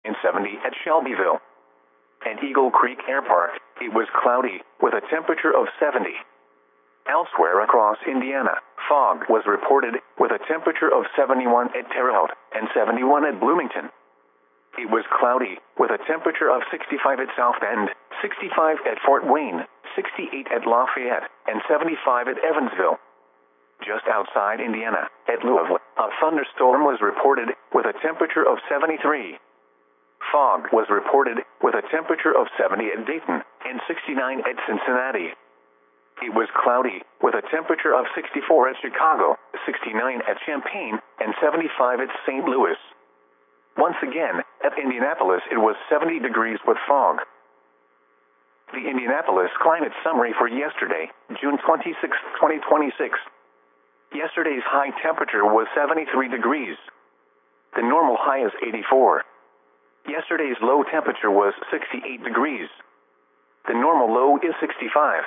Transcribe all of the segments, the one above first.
and 70 at Shelbyville. At Eagle Creek Air Park, it was cloudy, with a temperature of 70. Elsewhere across Indiana, fog was reported, with a temperature of 71 at Terre Haute and 71 at Bloomington. It was cloudy, with a temperature of 65 at South Bend, 65 at Fort Wayne, 68 at Lafayette, and 75 at Evansville. Just outside Indiana, at Louisville, a thunderstorm was reported, with a temperature of 73. Fog was reported, with a temperature of 70 at Dayton and 69 at Cincinnati. It was cloudy, with a temperature of 64 at Chicago, 69 at Champaign, and 75 at St. Louis. Once again, at Indianapolis it was 70 degrees with fog. The Indianapolis climate summary for yesterday, June 26, 2026. Yesterday's high temperature was 73 degrees. The normal high is 84. Yesterday's low temperature was 68 degrees. The normal low is 65.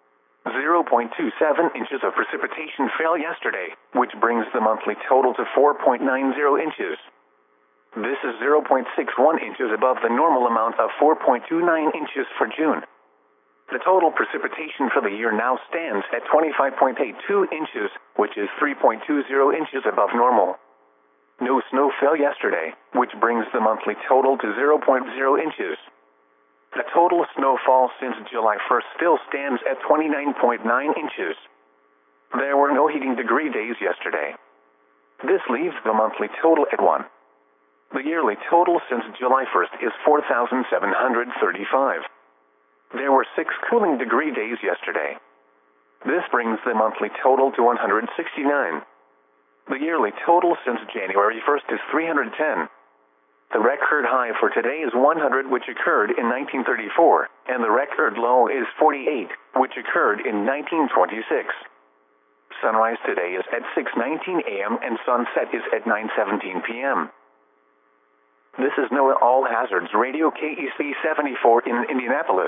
0.27 inches of precipitation fell yesterday, which brings the monthly total to 4.90 inches. This is 0.61 inches above the normal amount of 4.29 inches for June. The total precipitation for the year now stands at 25.82 inches, which is 3.20 inches above normal. No snow fell yesterday, which brings the monthly total to 0.0 inches. The total snowfall since July 1st still stands at 29.9 inches. There were no heating degree days yesterday. This leaves the monthly total at 1. The yearly total since July 1st is 4,735. There were 6 cooling degree days yesterday. This brings the monthly total to 169. The yearly total since January 1st is 310. The record high for today is 100, which occurred in 1934, and the record low is 48, which occurred in 1926. Sunrise today is at 6:19 a.m. and sunset is at 9:17 p.m. This is NOAA All Hazards Radio KEC 74 in Indianapolis.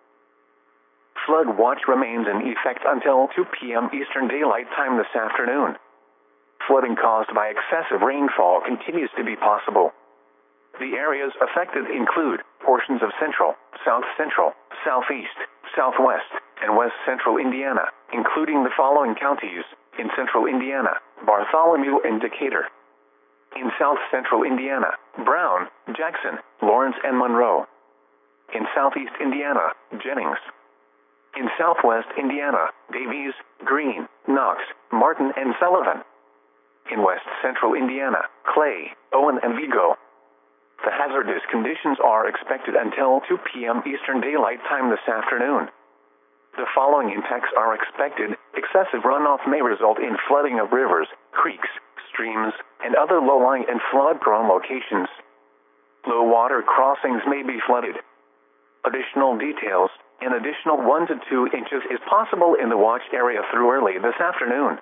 Flood watch remains in effect until 2 p.m. Eastern Daylight Time this afternoon. Flooding caused by excessive rainfall continues to be possible. The areas affected include portions of central, south central, southeast, southwest, and west central Indiana, including the following counties: in central Indiana, Bartholomew and Decatur. In south central Indiana, Brown, Jackson, Lawrence, and Monroe. In southeast Indiana, Jennings. In southwest Indiana, Davies, Greene, Knox, Martin, and Sullivan. In west central Indiana, Clay, Owen, and Vigo. The hazardous conditions are expected until 2 p.m. Eastern Daylight Time this afternoon. The following impacts are expected. Excessive runoff may result in flooding of rivers, creeks, streams, and other low-lying and flood-prone locations. Low water crossings may be flooded. Additional details: an additional 1 to 2 inches is possible in the watch area through early this afternoon.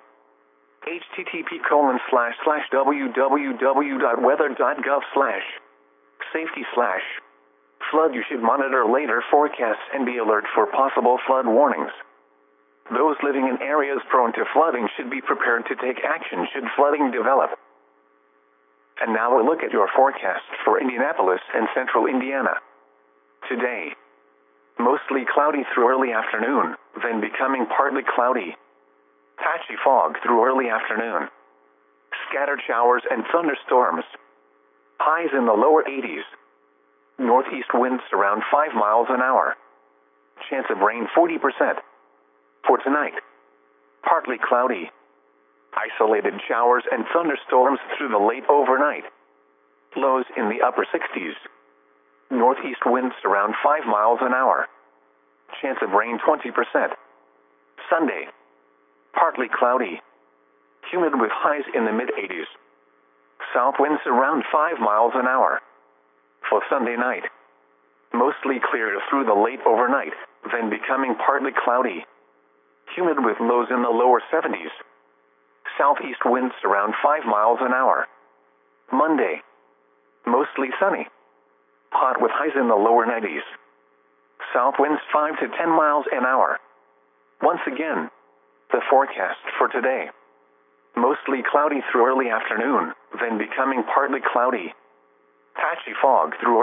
http://www.weather.gov/safety/flood. You should monitor later forecasts and be alert for possible flood warnings. Those living in areas prone to flooding should be prepared to take action should flooding develop. And now a look at your forecast for Indianapolis and central Indiana. Today, mostly cloudy through early afternoon, then becoming partly cloudy. Patchy fog through early afternoon. Scattered showers and thunderstorms. Highs in the lower 80s. Northeast winds around 5 miles an hour. Chance of rain 40%. For tonight, partly cloudy. Isolated showers and thunderstorms through the late overnight. Lows in the upper 60s. Northeast winds around 5 miles an hour. Chance of rain 20%. Sunday, partly cloudy. Humid with highs in the mid-80s. South winds around 5 miles an hour. For Sunday night, mostly clear through the late overnight, then becoming partly cloudy. Humid with lows in the lower 70s. Southeast winds around 5 miles an hour. Monday, mostly sunny. Hot with highs in the lower 90s. South winds 5 to 10 miles an hour. Once again, the forecast for today. Mostly cloudy through early afternoon, then becoming partly cloudy. Patchy fog through